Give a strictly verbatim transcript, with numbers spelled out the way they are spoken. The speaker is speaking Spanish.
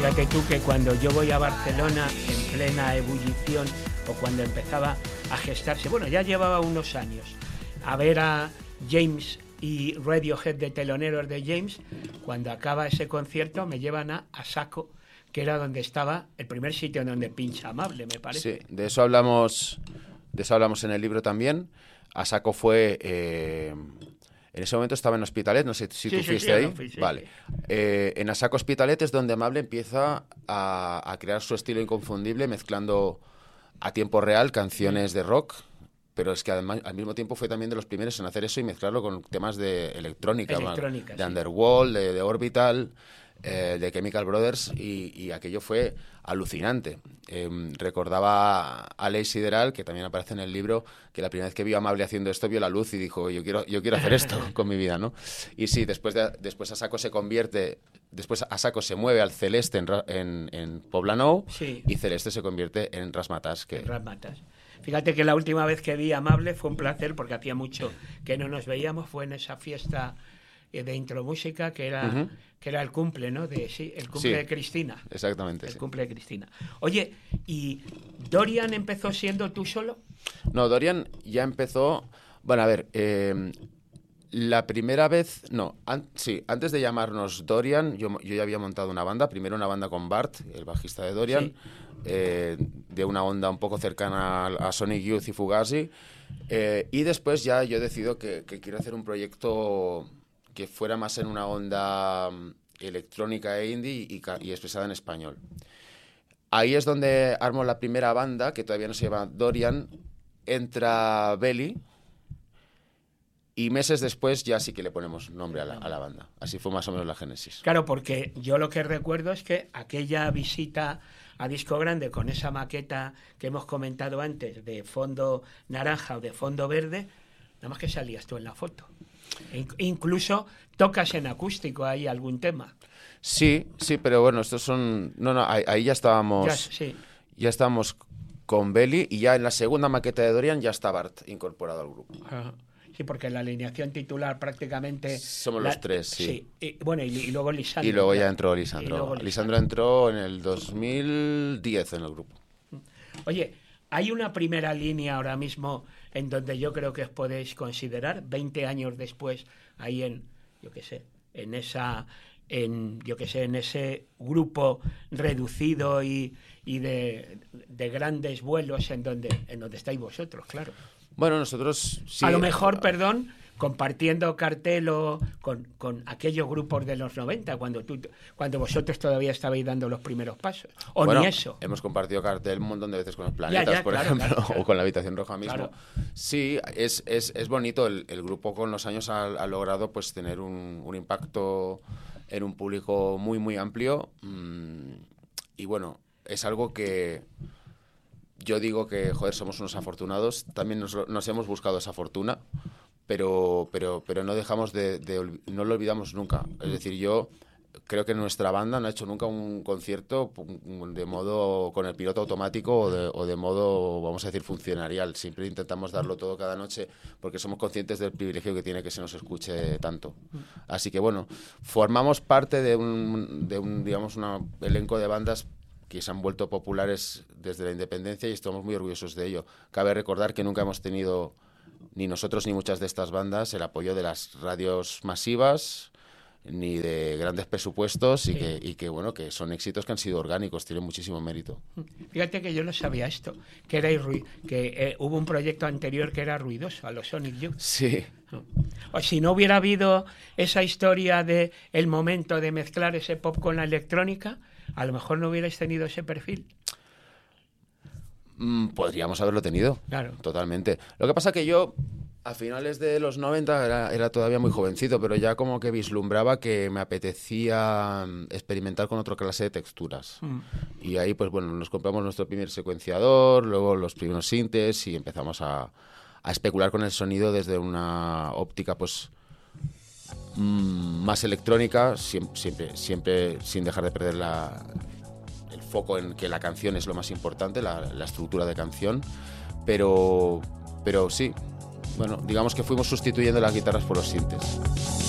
Fíjate tú que cuando yo voy a Barcelona en plena ebullición o cuando empezaba a gestarse, bueno, ya llevaba unos años, a ver a James y Radiohead de teloneros de James, cuando acaba ese concierto me llevan a Asako, que era donde estaba el primer sitio donde pincha Amable, me parece. Sí, de eso hablamos, de eso hablamos en el libro también. Asako fue... Eh, en ese momento estaba en Hospitalet, no sé si sí, tú sí, fuiste sí, ahí. No fui, sí, vale. Sí. Eh, en Asako Hospitalet es donde Amable empieza a, a crear su estilo inconfundible, mezclando a tiempo real canciones de rock, pero es que además, al mismo tiempo fue también de los primeros en hacer eso y mezclarlo con temas de electrónica, electrónica de sí. Underworld, de, de Orbital, eh, de Chemical Brothers, y, y aquello fue alucinante. Eh, recordaba a Ley Sideral, que también aparece en el libro, que la primera vez que vio a Amable haciendo esto vio la luz y dijo, yo quiero, yo quiero hacer esto con mi vida, ¿no? Y sí, después, de, después Asako se convierte, después Asako se mueve al Celeste en, en, en Poblenou, sí. y Celeste se convierte en Razzmatazz. Que... En Razzmatazz. Fíjate que la última vez que vi a Amable fue un placer, porque hacía mucho que no nos veíamos, fue en esa fiesta de Intromúsica, que era, uh-huh. que era el cumple, ¿no? De, sí, el cumple sí, de Cristina. Exactamente. El sí. cumple de Cristina. Oye, ¿y Dorian empezó siendo tú solo? No, Dorian ya empezó... Bueno, a ver, eh, la primera vez... No, an, sí, antes de llamarnos Dorian, yo, yo ya había montado una banda. Primero una banda con Bart, el bajista de Dorian, sí. eh, de una onda un poco cercana a, a Sonic Youth y Fugazi. Eh, y después ya yo decido que, que quiero hacer un proyecto... que fuera más en una onda electrónica e indie y, y expresada en español. Ahí es donde armo la primera banda, que todavía no se llama Dorian, entra Belly, y meses después ya sí que le ponemos nombre a la, a la banda. Así fue más o menos la génesis. Claro, porque yo lo que recuerdo es que aquella visita a Disco Grande con esa maqueta que hemos comentado antes, de fondo naranja o de fondo verde, nada más que salías tú en la foto. Incluso tocas en acústico ahí algún tema. Sí, sí, pero bueno, estos son... No, no, ahí, ahí ya estábamos... Ya, sí. Ya estábamos con Belly y ya en la segunda maqueta de Dorian ya está Bart incorporado al grupo. Ajá. Sí, porque la alineación titular prácticamente... Somos la, los tres, sí. sí. Y, bueno, y, y luego Lisandro. Y luego ya ya entró Lisandro. Lisandro. Lisandro entró en el dos mil diez en el grupo. Oye, hay una primera línea ahora mismo en donde yo creo que os podéis considerar, veinte años después, ahí en, yo qué sé, en esa... en yo que sé, en ese grupo reducido y, y de, de grandes vuelos en donde en donde estáis vosotros, claro. Bueno, nosotros sí. A lo mejor, perdón, compartiendo cartel o con, con aquellos grupos de los noventa, cuando tú cuando vosotros todavía estabais dando los primeros pasos. O bueno, ni eso. Hemos compartido cartel un montón de veces con los Planetas, ya, ya, por claro, ejemplo, claro, claro. o con la Habitación Roja mismo. Claro. Sí, es, es, es bonito. El, el grupo con los años ha, ha logrado pues tener un, un impacto en un público muy, muy amplio. Mmm, y bueno, es algo que yo digo que, joder, somos unos afortunados. También nos, nos hemos buscado esa fortuna, pero, pero, pero no dejamos de, de... no lo olvidamos nunca. Es decir, yo creo que nuestra banda no ha hecho nunca un concierto de modo con el piloto automático o de, o de modo, vamos a decir, funcionarial. Siempre intentamos darlo todo cada noche porque somos conscientes del privilegio que tiene que se nos escuche tanto. Así que bueno, formamos parte de un, de un digamos, un elenco de bandas que se han vuelto populares desde la independencia y estamos muy orgullosos de ello. Cabe recordar que nunca hemos tenido, ni nosotros ni muchas de estas bandas, el apoyo de las radios masivas ni de grandes presupuestos y, sí. que, y que bueno que son éxitos que han sido orgánicos, tienen muchísimo mérito. Fíjate que yo no sabía esto, que era irru- que eh, hubo un proyecto anterior que era ruidoso, a los Sonic Youth. Sí. O si no hubiera habido esa historia de el momento de mezclar ese pop con la electrónica, a lo mejor no hubierais tenido ese perfil. Mm, podríamos haberlo tenido, claro. Totalmente. Lo que pasa que yo a finales de los noventa era, era todavía muy jovencito, pero ya como que vislumbraba que me apetecía experimentar con otra clase de texturas. Mm. Y ahí, pues bueno, nos compramos nuestro primer secuenciador, luego los primeros sintes y empezamos a, a especular con el sonido desde una óptica, pues, mmm, más electrónica, siempre, siempre, siempre sin dejar de perder la, el foco en que la canción es lo más importante, la, la estructura de canción, pero, pero sí. Bueno, digamos que fuimos sustituyendo las guitarras por los sintes.